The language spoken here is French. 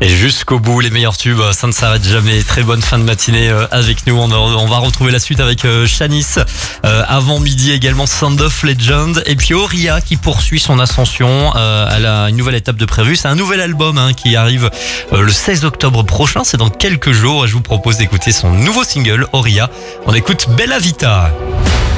Et jusqu'au bout, les meilleurs tubes, ça ne s'arrête jamais. Très bonne fin de matinée avec nous. On va retrouver la suite avec Shanice. Avant midi également Sound of Legend. Et puis Auria qui poursuit son ascension. Elle a une nouvelle étape de prévue. C'est un nouvel album qui arrive le 16 octobre prochain. C'est dans quelques jours. Je vous propose d'écouter son nouveau single, Auria. On écoute Bella Vita.